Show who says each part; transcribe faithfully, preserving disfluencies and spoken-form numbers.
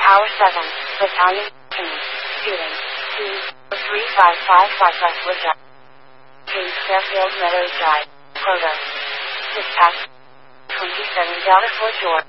Speaker 1: Tower seven, Battalion Team, Shooting, two, three five five five Westwood Drive. James Fairfield Meadows Drive, Proto. Dispatch, twenty-seven Delta four George.